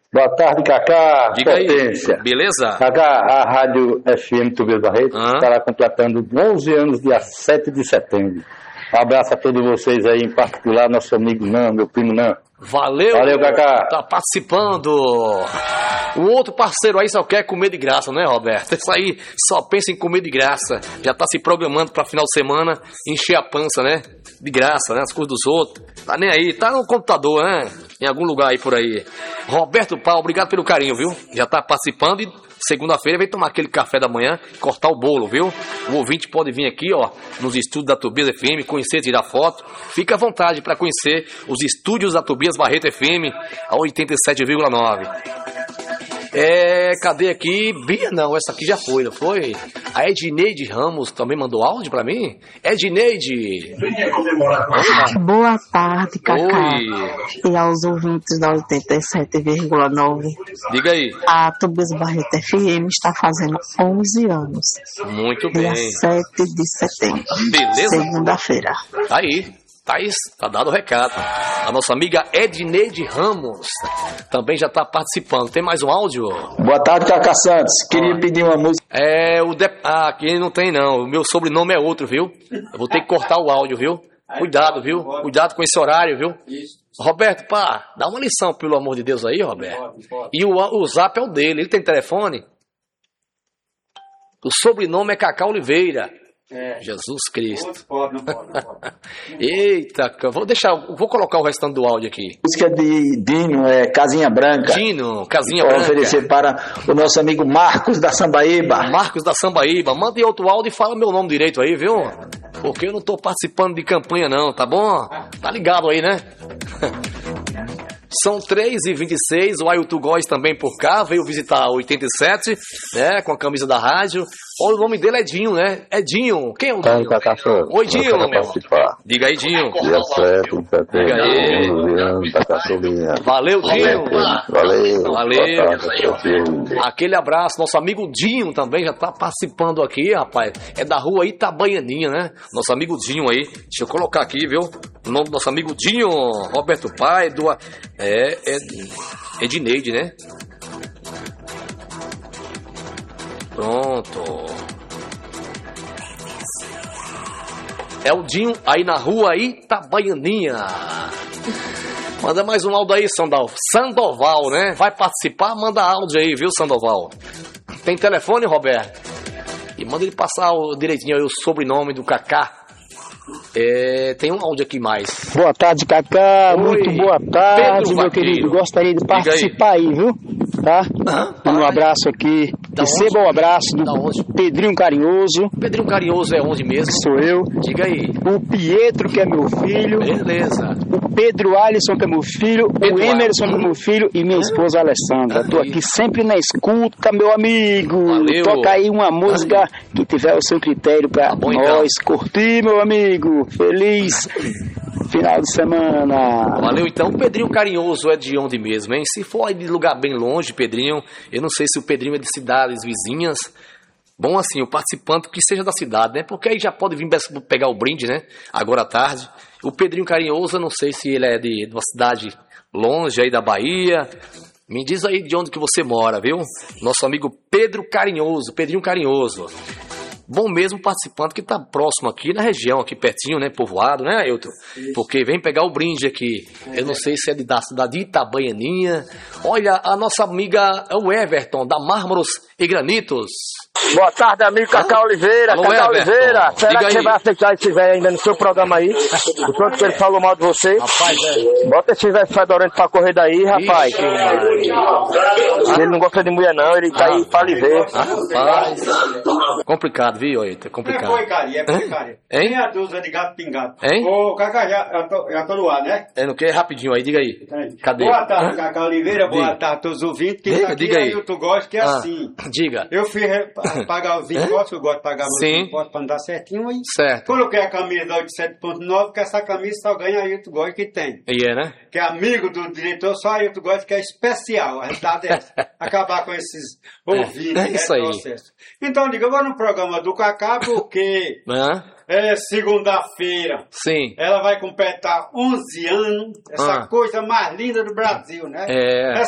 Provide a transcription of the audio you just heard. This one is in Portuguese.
Boa tarde, Cacá. Diga Potência. aí, beleza? Cacá, a Rádio FM Tobias Barreto estará completando 11 anos, dia 7 de setembro. Um abraço a todos vocês aí, em particular, nosso amigo Nan, meu primo Nan. Valeu, Cacá. Tá participando. O outro parceiro aí só quer comer de graça, né, Roberto? Isso aí só pensa em comer de graça. Já tá se programando pra final de semana encher a pança, né? De graça, né? As coisas dos outros. Tá nem aí, tá no computador, né? Em algum lugar aí por aí. Roberto Paulo, obrigado pelo carinho, viu? Já tá participando e segunda-feira vem tomar aquele café da manhã, cortar o bolo, viu? O ouvinte pode vir aqui, ó, nos estúdios da Tobias FM, conhecer, tirar foto. Fica à vontade para conhecer os estúdios da Tobias Barreto FM, a 87,9. Cadê aqui? Bia, não, essa aqui já foi, não foi? A Edneide Ramos também mandou áudio pra mim? Edneide! Boa tarde, Cacá. Oi. E aos ouvintes da 87,9. Diga aí. A Tobias Barreto FM está fazendo 11 anos. Muito bem. Dia 7 de setembro. Beleza? Segunda-feira. Tá dado o recado. A nossa amiga Edneide Ramos também já tá participando. Tem mais um áudio? Boa tarde, Cacá Santos. Queria pedir uma música. Aqui não tem não. O meu sobrenome é outro, viu? Eu vou ter que cortar o áudio, viu? Cuidado, viu? Cuidado com esse horário, viu? Roberto, dá uma lição, pelo amor de Deus aí, Roberto. E o zap é o dele. Ele tem telefone? O sobrenome é Cacá Oliveira. Jesus Cristo. Não pode. Eita, vou colocar o restante do áudio aqui. Música de Dino, Casinha Branca. Dino, Casinha Branca. Vou oferecer para o nosso amigo Marcos da Sambaíba. Marcos da Sambaíba, manda outro áudio e fala meu nome direito aí, viu? Porque eu não tô participando de campanha não, tá bom? Tá ligado aí, né? São 3h26, o Ailton Góes também por cá, veio visitar a 87, né, com a camisa da rádio. O nome dele é Dinho, né? É Dinho. Quem é o Dinho? Oi, Dinho. Diga aí, Dinho. Dia 7 de setembro. Diga aí. Valeu, Dinho. Valeu. Aquele abraço. Nosso amigo Dinho também já tá participando aqui, rapaz. É da rua Itabaianinha, né? Nosso amigo Dinho aí. Deixa eu colocar aqui, viu? O nome do nosso amigo Dinho, Roberto Pai, Edneide, né? Pronto. É o Dinho aí na rua Itabaianinha. Manda mais um áudio aí, Sandoval, né? Vai participar? Manda áudio aí, viu, Sandoval? Tem telefone, Roberto? E manda ele passar direitinho aí o sobrenome do Cacá. Tem um áudio aqui mais. Boa tarde, Cacá. Oi. Muito boa tarde, Pedro meu Vaqueiro. querido. Gostaria de participar aí, viu? Tá? Um abraço aqui. Receba um abraço do Pedrinho Carinhoso. Pedrinho Carinhoso é onde mesmo? Sou eu. Diga aí. O Pietro, que é meu filho. Beleza. O Pedro Alisson, que é meu filho. O Emerson, que é meu filho. E minha esposa Alessandra. Tô aqui sempre na escuta, meu amigo. Valeu. Toca aí uma música que tiver o seu critério pra bom, nós curtir, meu amigo. Feliz final de semana. Valeu, então. O Pedrinho Carinhoso é de onde mesmo, hein? Se for de lugar bem longe, Pedrinho, eu não sei se o Pedrinho é de cidades vizinhas. Bom, assim, o participante que seja da cidade, né? Porque aí já pode vir pegar o brinde, né? Agora à tarde. O Pedrinho Carinhoso, eu não sei se ele é de uma cidade longe aí da Bahia. Me diz aí de onde que você mora, viu? Nosso amigo Pedro Carinhoso, Pedrinho Carinhoso. Bom mesmo participante que tá próximo aqui na região, aqui pertinho, né? Povoado, né, Ailton? Porque vem pegar o brinde aqui. Eu não sei se é da cidade de Itabaianinha. Olha, a nossa amiga é o Everton, da Mármoros e Granitos. Boa tarde, amigo Cacá Oliveira. Alô, Cacá Everton. Oliveira, será Diga que você aí. vai aceitar esse velho ainda no seu programa aí? O quanto que ele falou mal de você? Rapaz, Bota esse velho fedorento pra correr daí, rapaz. Ele não gosta de mulher não, ele tá aí pra lhe ver. Rapaz. Complicado, viu, Ailton? É complicado. É porcaria. Hein? Meia dúzia de gato pingado. Hein? Ô, Cacá, já tô no ar, né? Não quer rapidinho aí, diga aí. Cadê? Boa tarde, Cacá Oliveira. Boa tarde a todos os ouvintes. Que Diga, aqui diga aí. tu gosta que é assim. Diga. Eu fiz pagar os impostos, eu gosto de pagar meus Sim. impostos pra andar certinho. Aí Certo. coloquei a camisa da 87.9, que essa camisa só ganha Ailton Góes que tem. E é, né? Que é amigo do diretor, só Ailton Góes que é especial. A realidade é essa. Acabar com esses ouvintes. É isso aí. retrocesso. Então, diga, eu vou no programa do Cacá porque é segunda-feira. Sim. Ela vai completar 11 anos, essa coisa mais linda do Brasil, né? É. É